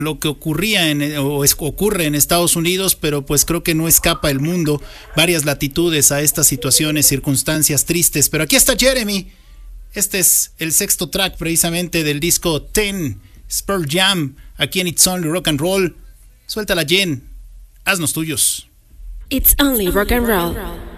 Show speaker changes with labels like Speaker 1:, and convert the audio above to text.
Speaker 1: lo que ocurría ocurre en Estados Unidos, pero pues creo que no escapa el mundo, varias latitudes a estas situaciones, circunstancias tristes. Pero aquí está Jeremy. Este es el sexto track precisamente del disco 10, Pearl Jam, aquí en It's Only Rock and Roll. Suéltala, Jen, haznos tuyos.
Speaker 2: It's Only Rock and Roll.